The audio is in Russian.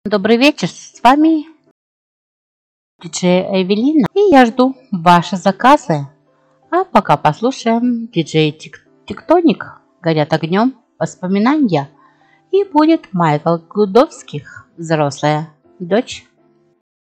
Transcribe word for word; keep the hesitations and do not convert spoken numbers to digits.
Добрый вечер, с вами диджей Эвелина, и я жду ваши заказы. А пока послушаем диджей Тектоник «Горят огнем воспоминания». И будет Майкл Гудовских «Взрослая дочь».